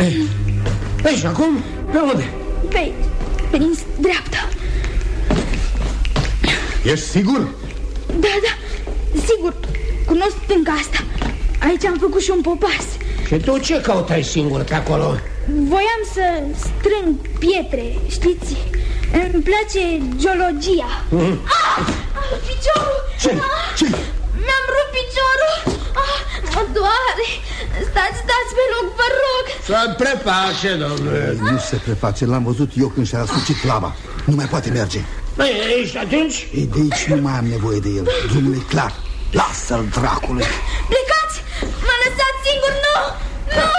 Ei, și acum, pe unde? Pe din dreapta. Ești sigur? Da, sigur. Cunosc stânca asta. Aici am făcut și un popas. Și tu ce căutai singur pe acolo? Voiam să strâng pietre, știți? Îmi place geologia. Piciorul! Ce? Mi-am rupt piciorul. Mă doare. Stați pe loc, vă rog. Să preface, domnule. Nu se preface, l-am văzut eu când și-a asucit lama. Nu mai poate merge. Ești atunci? De aici nu mai am nevoie de el. Drumul e clar. Lasă-l, dracule. Plecați! M-a lăsat singur, nu!